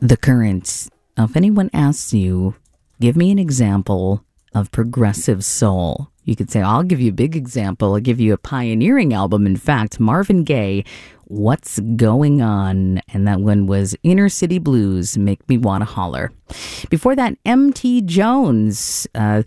The Current. Now, if anyone asks you, give me an example of progressive soul, you could say, I'll give you a big example. I'll give you a pioneering album. In fact, Marvin Gaye, What's Going On? And that one was Inner City Blues, Make Me Wanna Holler. Before that, M.T. Jones,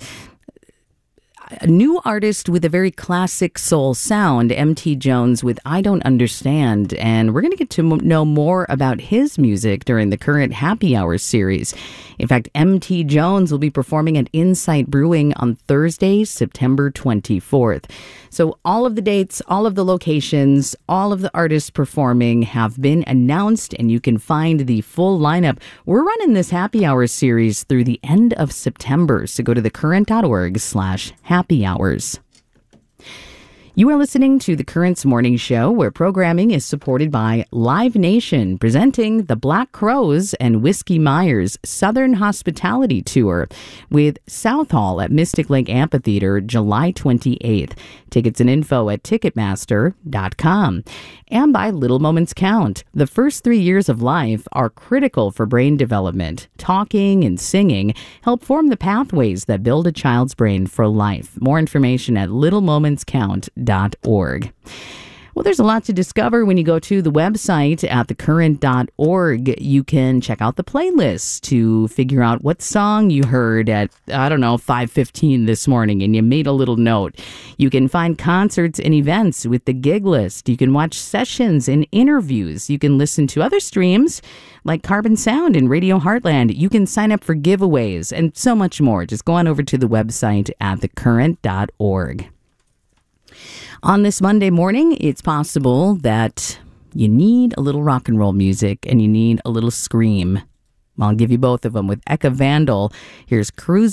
a new artist with a very classic soul sound, M.T. Jones with I Don't Understand. And we're going to get to know more about his music during the Current Happy Hour series. In fact, M.T. Jones will be performing at Insight Brewing on Thursday, September 24th. So all of the dates, all of the locations, all of the artists performing have been announced, and you can find the full lineup. We're running this Happy Hour series through the end of September, so go to thecurrent.org/happy hours. You are listening to The Current's Morning Show, where programming is supported by Live Nation, presenting the Black Crowes and Whiskey Myers Southern Hospitality Tour with South Hall at Mystic Lake Amphitheater, July 28th. Tickets and info at Ticketmaster.com. And by Little Moments Count. The first 3 years of life are critical for brain development. Talking and singing help form the pathways that build a child's brain for life. More information at littlemomentscount.org. Well, there's a lot to discover when you go to the website at thecurrent.org. You can check out the playlist to figure out what song you heard at, 5:15 this morning, and you made a little note. You can find concerts and events with the gig list. You can watch sessions and interviews. You can listen to other streams like Carbon Sound and Radio Heartland. You can sign up for giveaways and so much more. Just go on over to the website at thecurrent.org. On this Monday morning, it's possible that you need a little rock and roll music and you need a little scream. I'll give you both of them with Eka Vandal. Here's Cruising.